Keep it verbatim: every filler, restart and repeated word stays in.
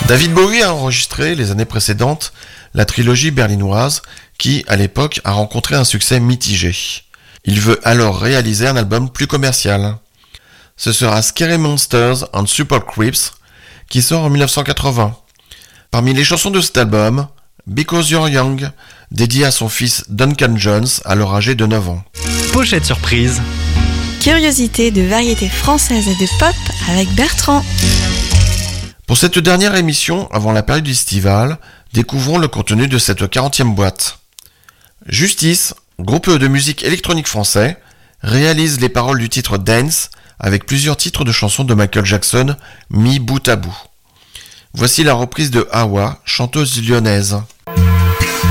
David Bowie a enregistré les années précédentes la trilogie berlinoise qui, à l'époque, a rencontré un succès mitigé. Il veut alors réaliser un album plus commercial. Ce sera Scary Monsters and Super Creeps qui sort en dix-neuf cent quatre-vingts. Parmi les chansons de cet album, Because You're Young, dédié à son fils Duncan Jones, alors âgé de neuf ans. Pochette surprise. Curiosité de variété française et de pop avec Bertrand. Pour cette dernière émission, avant la période estivale, découvrons le contenu de cette quarantième boîte. Justice, groupe de musique électronique français, réalise les paroles du titre Dance avec plusieurs titres de chansons de Michael Jackson mis bout à bout. Voici la reprise de Hawa, chanteuse lyonnaise.